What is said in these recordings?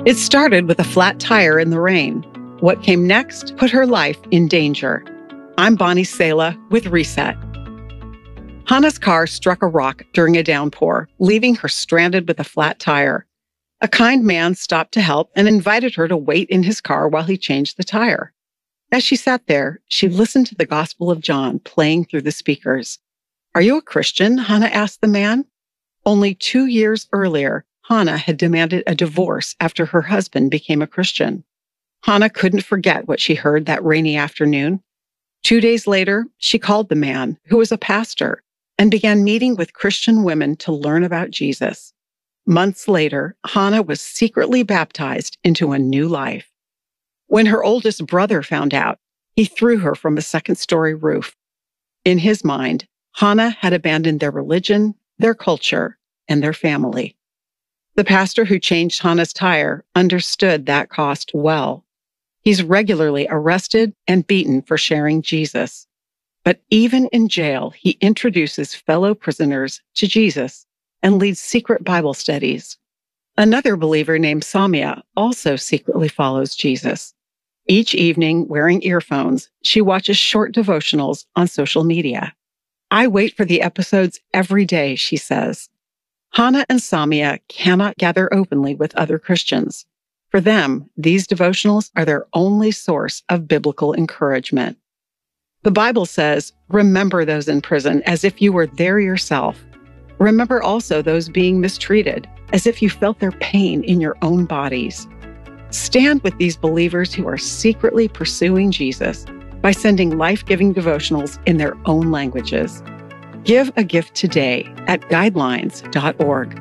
It started with a flat tire in the rain. What came next put her life in danger. I'm Bonnie Sala with Reset. Hannah's car struck a rock during a downpour, leaving her stranded with a flat tire. A kind man stopped to help and invited her to wait in his car while he changed the tire. As she sat there, she listened to the Gospel of John playing through the speakers. "Are you a Christian?" Hannah asked the man. Only 2 years earlier, Hannah had demanded a divorce after her husband became a Christian. Hannah couldn't forget what she heard that rainy afternoon. 2 days later, she called the man, who was a pastor, and began meeting with Christian women to learn about Jesus. Months later, Hannah was secretly baptized into a new life. When her oldest brother found out, he threw her from a second-story roof. In his mind, Hannah had abandoned their religion, their culture, and their family. The pastor who changed Hannah's tire understood that cost well. He's regularly arrested and beaten for sharing Jesus. But even in jail, he introduces fellow prisoners to Jesus and leads secret Bible studies. Another believer named Samia also secretly follows Jesus. Each evening, wearing earphones, she watches short devotionals on social media. "I wait for the episodes every day," she says. Hannah and Samia cannot gather openly with other Christians. For them, these devotionals are their only source of biblical encouragement. The Bible says, "Remember those in prison as if you were there yourself. Remember also those being mistreated, as if you felt their pain in your own bodies." Stand with these believers who are secretly pursuing Jesus by sending life-giving devotionals in their own languages. Give a gift today at guidelines.org.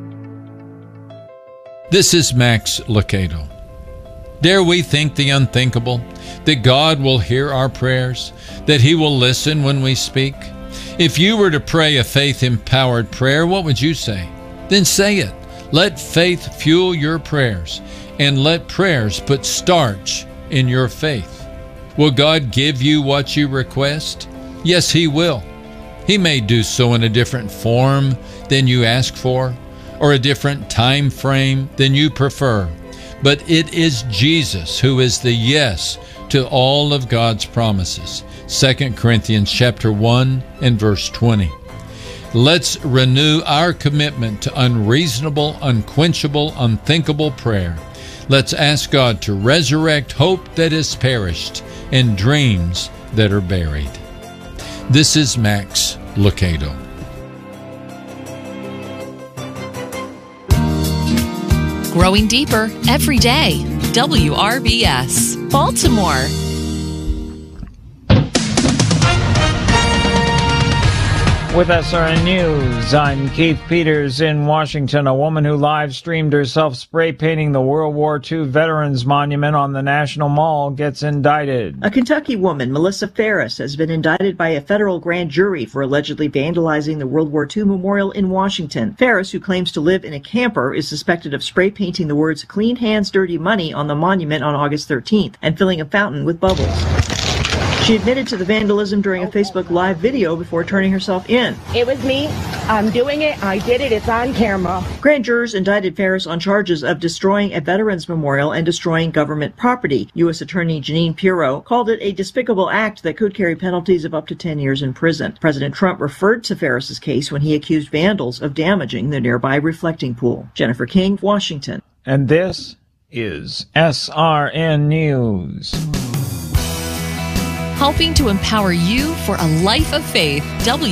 This is Max Lucado. Dare we think the unthinkable, that God will hear our prayers, that He will listen when we speak? If you were to pray a faith-empowered prayer, what would you say? Then say it. Let faith fuel your prayers, and let prayers put starch in your faith. Will God give you what you request? Yes, He will. He may do so in a different form than you ask for, or a different time frame than you prefer. But it is Jesus who is the yes to all of God's promises. 2 Corinthians chapter 1 and verse 20. Let's renew our commitment to unreasonable, unquenchable, unthinkable prayer. Let's ask God to resurrect hope that is perished and dreams that are buried. This is Max Lucado. Growing deeper every day. WRBS, Baltimore. With SRN News, I'm Keith Peters in Washington. A woman who live-streamed herself spray painting the World War II Veterans Monument on the National Mall gets indicted. A Kentucky woman, Melissa Ferris, has been indicted by a federal grand jury for allegedly vandalizing the World War II Memorial in Washington. Ferris, who claims to live in a camper, is suspected of spray painting the words "Clean Hands, Dirty Money" on the monument on August 13th and filling a fountain with bubbles. She admitted to the vandalism during a Facebook Live video before turning herself in. "It was me. I'm doing it. I did it. It's on camera." Grand jurors indicted Ferris on charges of destroying a veterans memorial and destroying government property. U.S. Attorney Jeanine Pirro called it a despicable act that could carry penalties of up to 10 years in prison. President Trump referred to Ferris's case when he accused vandals of damaging the nearby reflecting pool. Jennifer King, Washington. And this is SRN News. Helping to empower you for a life of faith.